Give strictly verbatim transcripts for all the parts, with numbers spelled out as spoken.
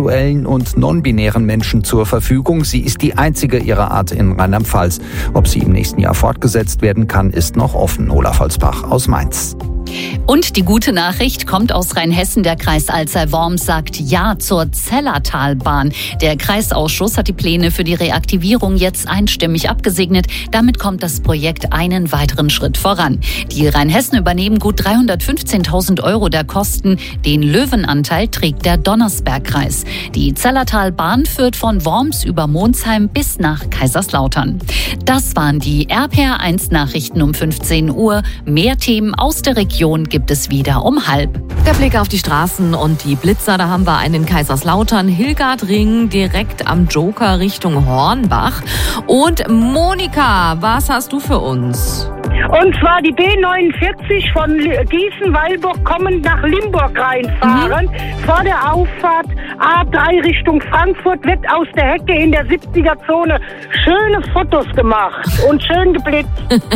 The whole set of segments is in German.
transsexuellen und non-binären Menschen zur Verfügung. Sie ist die einzige ihrer Art in Rheinland-Pfalz. Ob sie im nächsten Jahr fortgesetzt werden kann, ist noch offen. Olaf Holzbach aus Mainz. Und die gute Nachricht kommt aus Rheinhessen. Der Kreis Alzey-Worms sagt Ja zur Zellertalbahn. Der Kreisausschuss hat die Pläne für die Reaktivierung jetzt einstimmig abgesegnet. Damit kommt das Projekt einen weiteren Schritt voran. Die Rheinhessen übernehmen gut dreihundertfünfzehntausend Euro der Kosten. Den Löwenanteil trägt der Donnersbergkreis. Die Zellertalbahn führt von Worms über Monsheim bis nach Kaiserslautern. Das waren die R P R eins Nachrichten um fünfzehn Uhr. Mehr Themen aus der Region gibt es wieder um halb. Der Blick auf die Straßen und die Blitzer, da haben wir einen in Kaiserslautern, Hilgardring, direkt am Joker Richtung Hornbach. Und Monika, was hast du für uns? Und zwar die B neunundvierzig von Gießen-Weilburg kommend nach Limburg reinfahren. Mhm. Vor der Auffahrt A drei Richtung Frankfurt wird aus der Hecke in der siebziger-Zone schöne Fotos gemacht und schön geblitzt.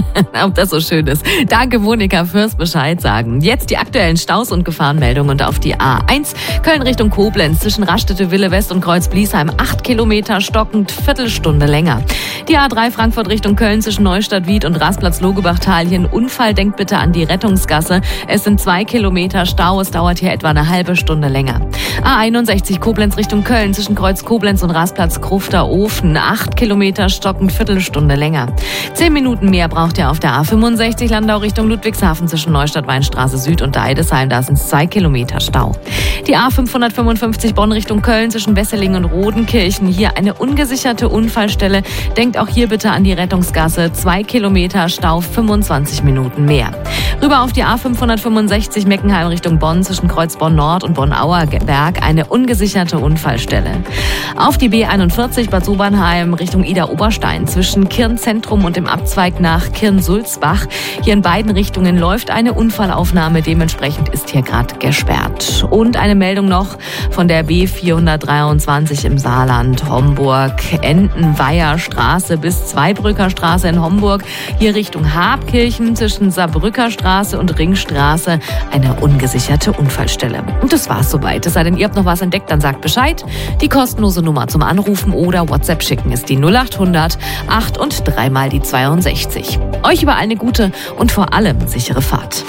Ob das so schön ist. Danke, Monika, fürs Bescheid sagen. Jetzt die aktuellen Staus und Gefahrenmeldungen und auf die A eins. Köln Richtung Koblenz zwischen Raststätte Wille West und Kreuz-Bliesheim. Acht Kilometer stockend, Viertelstunde länger. Die A drei Frankfurt Richtung Köln zwischen Neustadt-Wied und Rasplatz-Logebachtalien. Unfall, denkt bitte an die Rettungsgasse. Es sind zwei Kilometer Stau. Es dauert hier etwa eine halbe Stunde länger. A einundsechzig Koblenz Richtung Köln zwischen Kreuz Koblenz und Rasplatz Krufter Ofen. Acht Kilometer stockend, Viertelstunde länger. Zehn Minuten mehr braucht ihr auf der A fünfundsechzig Landau Richtung Ludwigshafen zwischen Neustadt-Weinstraße Süd und Deidesheim. Da sind es zwei Kilometer Stau. Die A fünfhundertfünfundfünfzig Bonn Richtung Köln zwischen Wesseling und Rodenkirchen. Hier eine ungesicherte Unfallstelle. Denkt auch hier bitte an die Rettungsgasse. Zwei Kilometer Stau, fünfundzwanzig Minuten mehr. Rüber auf die A fünfhundertfünfundsechzig Meckenheim Richtung Bonn zwischen Kreuz Bonn Nord und Bonn-Auerberg. Eine ungesicherte Unfallstelle. Auf die B einundvierzig Bad Sobernheim Richtung Ida-Oberstein zwischen Kirn-Zentrum und dem Abzweig nach Kirn-Sulzbach. Hier in beiden Richtungen läuft eine Unfallaufnahme. Dementsprechend ist hier gerade gesperrt. Und eine Meldung noch von der B vierhundertdreiundzwanzig im Saarland, Homburg, Entenweiher Straße bis Zweibrücker Straße in Homburg. Hier Richtung Habkirchen zwischen Saarbrücker Straße und Ringstraße eine ungesicherte Unfallstelle. Und das war's soweit. Es sei denn, ihr habt noch was entdeckt, dann sagt Bescheid. Die kostenlose Nummer zum Anrufen oder WhatsApp schicken ist die null achthundert acht und dreimal die zweiundsechzig. Euch überall eine gute und vor allem sichere Fahrt.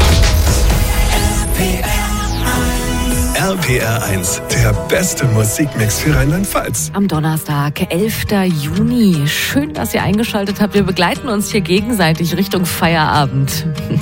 R P R eins, der beste Musikmix für Rheinland-Pfalz. Am Donnerstag, elfter Juni. Schön, dass ihr eingeschaltet habt. Wir begleiten uns hier gegenseitig Richtung Feierabend.